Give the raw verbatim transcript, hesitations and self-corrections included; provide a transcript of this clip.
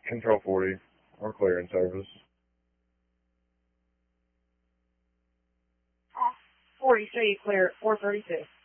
Control forty. We're clear in service. forty-three, clear at four thirty-two.